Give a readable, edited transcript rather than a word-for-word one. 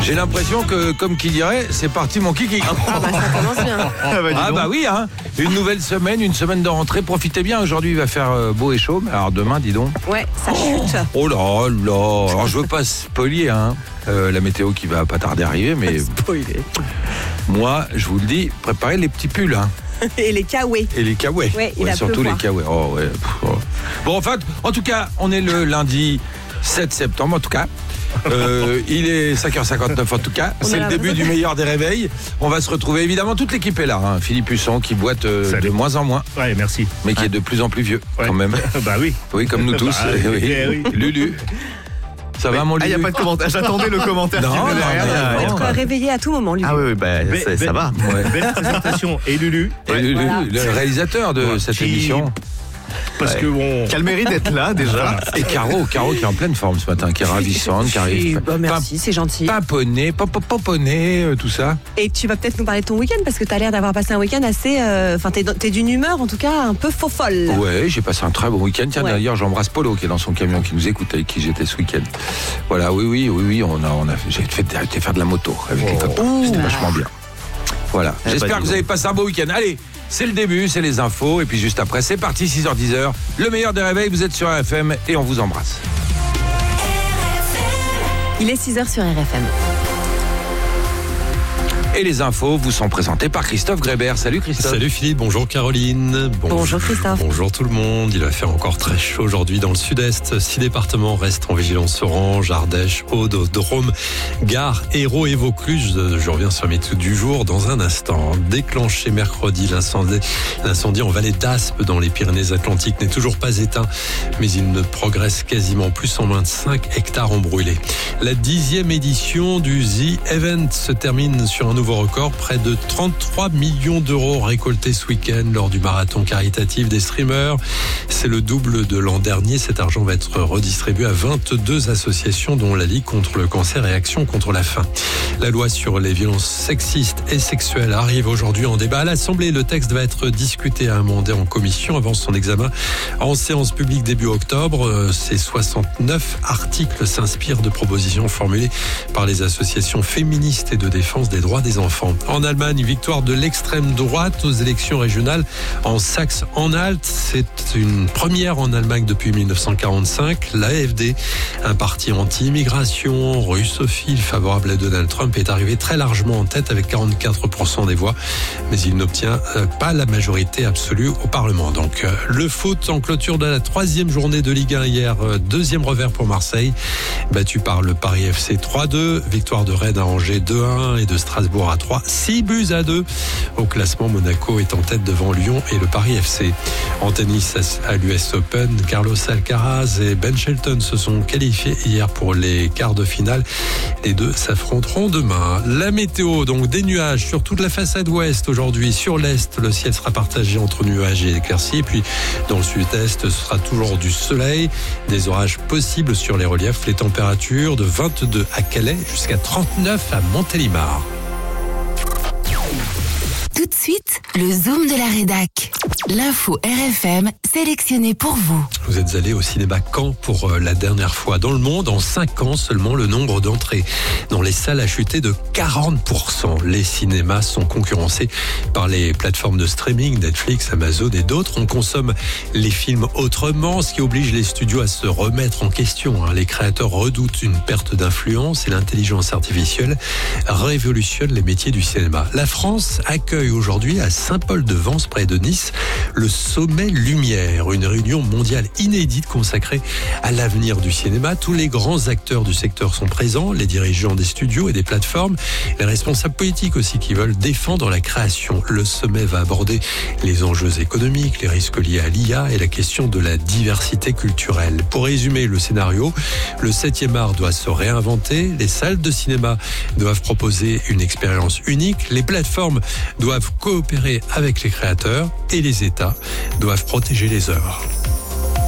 J'ai l'impression que, comme qui dirait, c'est parti mon kiki. Ah bah ça commence bien. Ah bah oui, hein. Une nouvelle semaine, une semaine de rentrée. Profitez bien, aujourd'hui il va faire beau et chaud. Alors demain, dis donc. Ouais, ça chute. Oh là là. Alors je veux pas spoiler, hein. La météo qui va pas tarder à arriver, mais Spoiler. moi, je vous le dis, préparez les petits pulls, hein. Et les kawaii. Et les kawaii. Ouais, il va surtout pleuvoir. les kawaii. Oh ouais. Bon, en tout cas, on est le lundi 7 septembre, en tout cas. Il est 5h59 en tout cas. C'est le début du meilleur des réveils. On va se retrouver, évidemment, toute l'équipe est là, hein. Philippe Husson qui boite de moins en moins. Ouais, merci. Mais qui est de plus en plus vieux, quand même. Bah oui. Oui, comme nous tous. Oui. Lulu. Ça va, mon Lulu? Il n'y a pas de commentaire. J'attendais le commentaire. Non, Donc réveillé à tout moment, lui. Ah oui, ça va. Belle présentation. Et Lulu. Et Lulu, voilà. le réalisateur de cette émission. Parce que bon. Quel mérite d'être là déjà. Et Caro qui est en pleine forme ce matin, qui est ravissante, qui arrive. Bah, merci, c'est gentil. Paponné, tout ça. Et tu vas peut-être nous parler de ton week-end parce que tu as l'air d'avoir passé un week-end assez. Enfin, t'es d'une humeur en tout cas un peu faux-folle. Ouais, j'ai passé un très bon week-end. Tiens, d'ailleurs, j'embrasse Polo qui est dans son camion, qui nous écoute, avec qui j'étais ce week-end. Voilà, oui, j'ai été faire de la moto avec les copains. C'était vachement bien. Voilà. J'espère que vous avez passé un beau week-end. Allez, c'est le début, c'est les infos. Et puis juste après, c'est parti, 6h-10h. Le meilleur des réveils, vous êtes sur RFM et on vous embrasse. Il est 6h sur RFM. Et les infos vous sont présentées par Christophe Grébert. Salut Christophe. Salut Philippe, bonjour Caroline. Bonjour Christophe. Bonjour tout le monde. Il va faire encore très chaud aujourd'hui dans le sud-est. 6 départements restent en vigilance orange, Ardèche, Aude, Drôme, Gare, Hérault et Vaucluse. Je reviens sur mes météo du jour dans un instant. Déclenché mercredi, l'incendie en vallée d'Aspe dans les Pyrénées-Atlantiques n'est toujours pas éteint, mais il ne progresse quasiment plus. 125 hectares ont brûlé. La 10e édition du The Event se termine sur un nouveau record, près de 33 millions d'euros récoltés ce week-end lors du marathon caritatif des streamers. C'est le double de l'an dernier. Cet argent va être redistribué à 22 associations dont la Ligue contre le cancer et Action contre la faim. La loi sur les violences sexistes et sexuelles arrive aujourd'hui en débat à l'Assemblée. Le texte va être discuté et amendé en commission avant son examen en séance publique début octobre. Ces 69 articles s'inspirent de propositions formulées par les associations féministes et de défense des droits des enfants. En Allemagne, victoire de l'extrême droite aux élections régionales en Saxe-Anhalt. C'est une première en Allemagne depuis 1945. L'AfD, un parti anti-immigration, russophile, favorable à Donald Trump, est arrivé très largement en tête avec 44% des voix, mais il n'obtient pas la majorité absolue au Parlement. Donc le foot en clôture de la 3e journée de Ligue 1 hier, 2e revers pour Marseille, battu par le Paris FC 3-2, victoire de Rennes à Angers 2-1 et de Strasbourg à 3, 6-2. Au classement, Monaco est en tête devant Lyon et le Paris FC. En tennis à l'US Open, Carlos Alcaraz et Ben Shelton se sont qualifiés hier pour les quarts de finale. Les deux s'affronteront demain. La météo, donc des nuages sur toute la façade ouest aujourd'hui. Sur l'est, le ciel sera partagé entre nuages et éclaircies. Et puis dans le sud-est, ce sera toujours du soleil. Des orages possibles sur les reliefs. Les températures de 22 à Calais jusqu'à 39 à Montélimar. Tout de suite, le Zoom de la rédac. L'info RFM sélectionnée pour vous. Vous êtes allé au cinéma Caen pour la dernière fois. Dans le monde, en 5 ans seulement, le nombre d'entrées dans les salles a chuté de 40%. Les cinémas sont concurrencés par les plateformes de streaming, Netflix, Amazon et d'autres. On consomme les films autrement, ce qui oblige les studios à se remettre en question. Les créateurs redoutent une perte d'influence et l'intelligence artificielle révolutionne les métiers du cinéma. La France accueille aujourd'hui à Saint-Paul-de-Vence, près de Nice, le Sommet Lumière, une réunion mondiale inédite consacrée à l'avenir du cinéma. Tous les grands acteurs du secteur sont présents, les dirigeants des studios et des plateformes, les responsables politiques aussi qui veulent défendre la création. Le sommet va aborder les enjeux économiques, les risques liés à l'IA et la question de la diversité culturelle. Pour résumer le scénario, le 7e art doit se réinventer, les salles de cinéma doivent proposer une expérience unique, les plateformes doivent coopérer avec les créateurs et les États doivent protéger les œuvres.